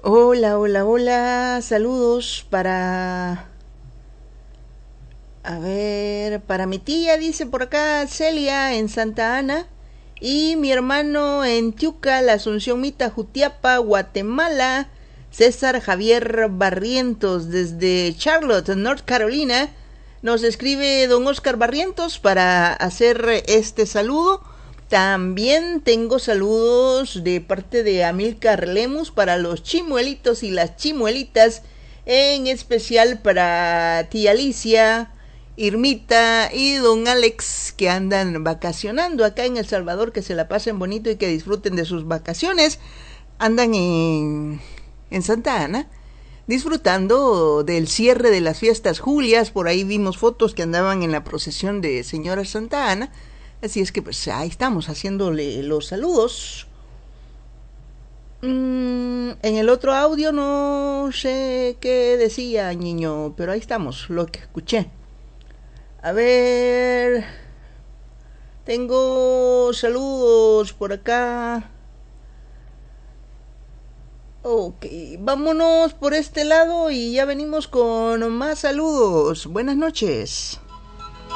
Hola, hola, hola. Saludos para mi tía, dice por acá Celia en Santa Ana. Y mi hermano en Tiuca, la Asunción Mita, Jutiapa, Guatemala. César Javier Barrientos desde Charlotte, North Carolina. Nos escribe don Oscar Barrientos para hacer este saludo. También tengo saludos de parte de Amilcar Lemus para los chimuelitos y las chimuelitas, en especial para tía Alicia, Irmita y don Alex, que andan vacacionando acá en El Salvador, que se la pasen bonito y que disfruten de sus vacaciones. Andan en Santa Ana disfrutando del cierre de las fiestas Julias. Por ahí vimos fotos que andaban en la procesión de Señora Santa Ana. Así es que pues ahí estamos haciéndole los saludos. En el otro audio no sé qué decía, niño, pero ahí estamos, lo que escuché. A ver, tengo saludos por acá. Ok, vámonos por este lado y ya venimos con más saludos. Buenas noches.